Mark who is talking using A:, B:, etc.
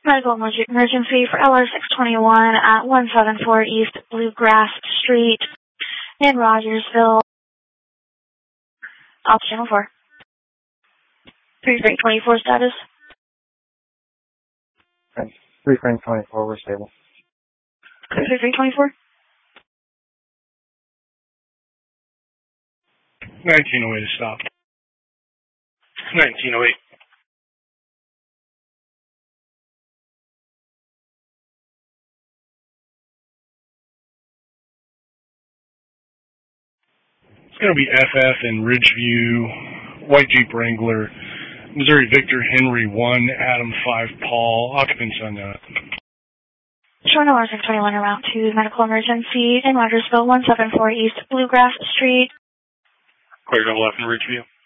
A: Medical emergency for LR621 at 174 East Bluegrass Street in Rogersville. Off channel 4. 3324 status.
B: 3324, we're stable.
A: 3324.
C: 1908 to stop. 1908. It's going to be FF in Ridgeview, White Jeep Wrangler, Missouri Victor Henry 1, Adam 5 Paul, occupants unknown.
A: Showing LR621 around to medical emergency in Rogersville, 174 East Bluegrass Street.
C: Clear to left in Ridgeview.